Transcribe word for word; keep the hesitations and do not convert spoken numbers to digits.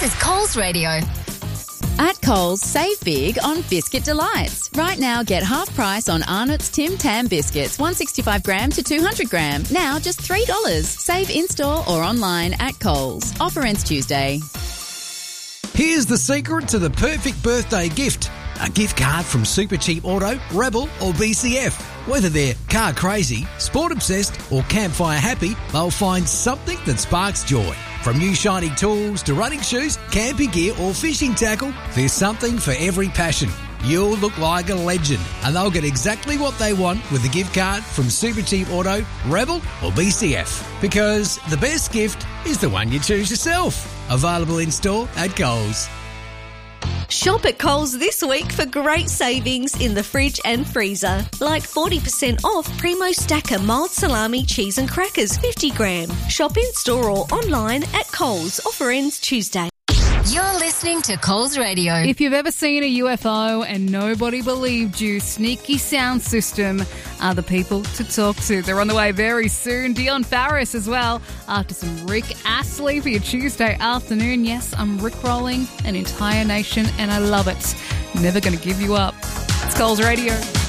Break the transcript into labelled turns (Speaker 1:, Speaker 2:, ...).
Speaker 1: is Coles Radio.
Speaker 2: At Coles, save big on Biscuit Delights. Right now, get half price on Arnott's Tim Tam biscuits, one hundred sixty-five gram to two hundred gram. Now just three dollars. Save in-store or online at Coles. Offer ends Tuesday.
Speaker 3: Here's the secret to the perfect birthday gift. A gift card from Supercheap Auto, Rebel or B C F. Whether they're car crazy, sport obsessed or campfire happy, they'll find something that sparks joy. From new shiny tools to running shoes, camping gear or fishing tackle, there's something for every passion. You'll look like a legend and they'll get exactly what they want with a gift card from Supercheap Auto, Rebel or B C F. Because the best gift is the one you choose yourself. Available in store at Coles.
Speaker 4: Shop at Coles this week for great savings in the fridge and freezer. Like forty percent off Primo Stacker mild salami cheese and crackers fifty gram. Shop in store or online at Coles. Offer ends Tuesday.
Speaker 1: You're listening to Coles Radio.
Speaker 5: If you've ever seen a U F O and nobody believed you, Sneaky Sound System are the people to talk to. They're on the way very soon. Dion Farris as well, after some Rick Astley for your Tuesday afternoon. Yes, I'm Rickrolling an entire nation and I love it. Never going to give you up. It's Coles Radio.